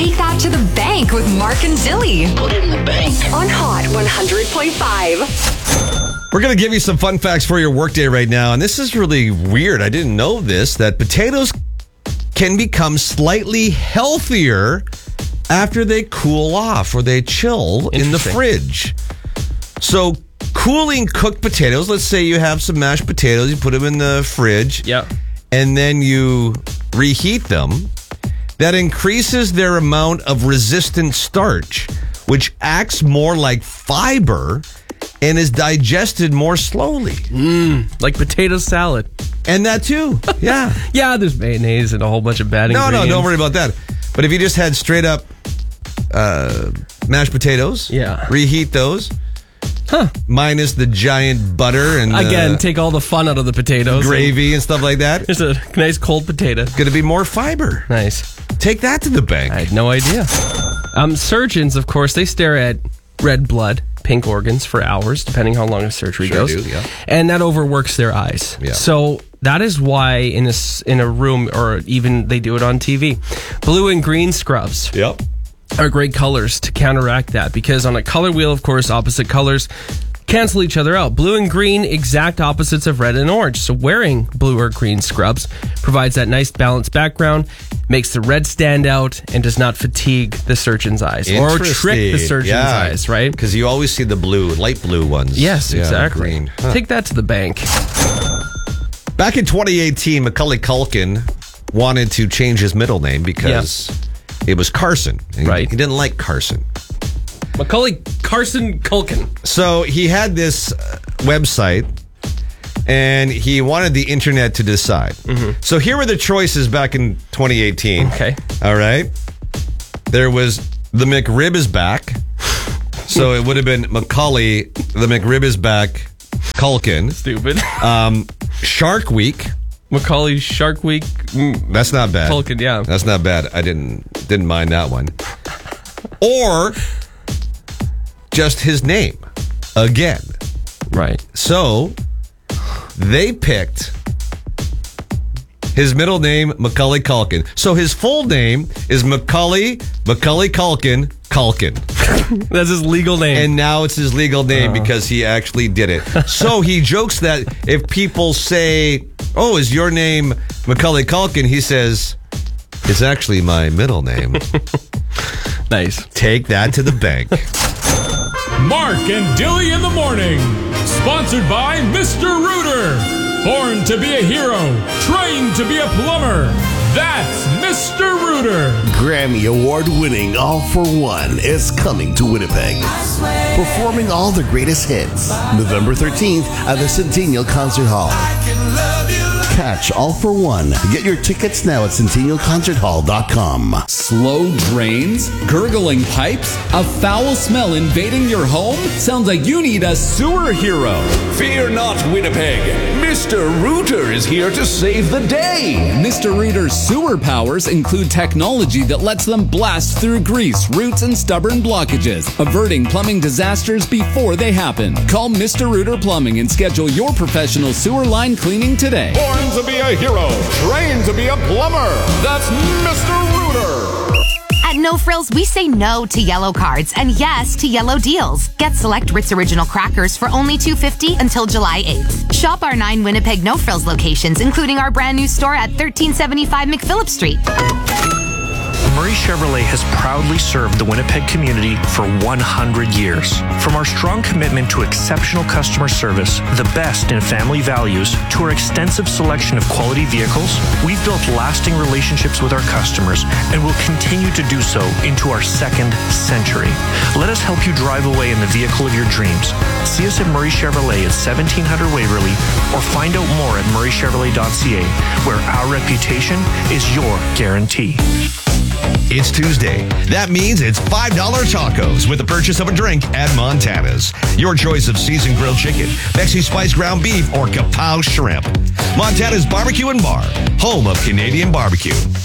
Take that to the bank with Mark and Zilly. Put it in the bank. On Hot 100.5. We're going to give you some fun facts for your workday right now. And this is really weird. I didn't know this, that potatoes can become slightly healthier after they cool off or they chill in the fridge. So cooling cooked potatoes, let's say you have some mashed potatoes, you put them in the fridge, and then you reheat them. That increases their amount of resistant starch, which acts more like fiber and is digested more slowly. Like potato salad. And that too, yeah. Yeah, there's mayonnaise and a whole bunch of bad ingredients. No, don't worry about that. But if you just had straight up mashed potatoes, reheat those, minus the giant butter and again, take all the fun out of the potatoes, gravy and stuff like that. There's a nice cold potato. Going to be more fiber. Nice. Take that to the bank. I had no idea. Surgeons, of course, they stare at red blood, pink organs for hours, depending how long a surgery goes. And that overworks their eyes. So that is why in a room, or even they do it on TV, blue and green scrubs are great colors to counteract that, because on a color wheel, of course, opposite colors cancel each other out. Blue and green, exact opposites of red and orange. So wearing blue or green scrubs provides that nice balanced background, makes the red stand out, and does not fatigue the surgeon's eyes or trick the surgeon's eyes, right? Because you always see the blue, light blue ones. Yes, exactly. Green. Take that to the bank. Back in 2018, Macaulay Culkin wanted to change his middle name because it was Carson. Right. He didn't like Carson. Macaulay Carson Culkin. So he had this website, and he wanted the internet to decide. So here were the choices back in 2018. Okay. All right. There was the McRib is back. So it would have been Macaulay, the McRib is back, Culkin. Stupid. Shark Week. Macaulay Shark Week. That's not bad. Culkin, yeah. That's not bad. I didn't mind that one. Or just his name again. Right. So they picked his middle name, Macaulay Culkin. So his full name is Macaulay Culkin. That's his legal name. And now it's his legal name because he actually did it. So he jokes that if people say, "Oh, is your name Macaulay Culkin?" he says, "It's actually my middle name." Nice. Take that to the bank. Mark and Dilly in the morning. Sponsored by Mr. Rooter. Born to be a hero. Trained to be a plumber. That's Mr. Rooter. Grammy Award winning All for One is coming to Winnipeg. Performing all the greatest hits. November 13th at the Centennial Concert Hall. Catch All for One. Get your tickets now at centennialconcerthall.com. Slow drains? Gurgling pipes? A foul smell invading your home? Sounds like you need a sewer hero. Fear not, Winnipeg. Mr. Rooter is here to save the day. Mr. Rooter's sewer powers include technology that lets them blast through grease, roots, and stubborn blockages, averting plumbing disasters before they happen. Call Mr. Rooter Plumbing and schedule your professional sewer line cleaning today. Born to be a hero, trained to be a plumber. That's Mr. Rooter. At No Frills, we say no to yellow cards and yes to yellow deals. Get select Ritz Original crackers for only $2.50 until July 8th. Shop our 9 Winnipeg No Frills locations, including our brand new store at 1375 McPhillip Street. Murray Chevrolet has proudly served the Winnipeg community for 100 years. From our strong commitment to exceptional customer service, the best in family values, to our extensive selection of quality vehicles, we've built lasting relationships with our customers and will continue to do so into our second century. Let us help you drive away in the vehicle of your dreams. See us at Murray Chevrolet at 1700 Waverly, or find out more at murraychevrolet.ca, where our reputation is your guarantee. It's Tuesday. That means it's $5 tacos with the purchase of a drink at Montana's. Your choice of seasoned grilled chicken, Mexi Spice ground beef, or Kapow shrimp. Montana's Barbecue and Bar, home of Canadian barbecue.